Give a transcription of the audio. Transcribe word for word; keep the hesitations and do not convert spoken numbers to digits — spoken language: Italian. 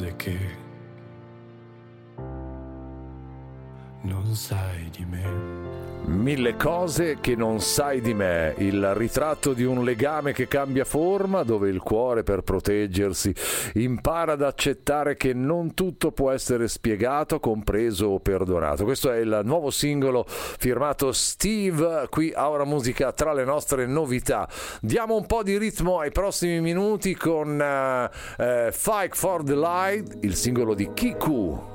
cose che non sai di me. Mille cose che non sai di me, il ritratto di un legame che cambia forma, dove il cuore per proteggersi impara ad accettare che non tutto può essere spiegato, compreso o perdonato. Questo è il nuovo singolo firmato Steve, qui a Ora Musica, tra le nostre novità. Diamo un po' di ritmo ai prossimi minuti con uh, uh, Fight for the Light, il singolo di Kiku.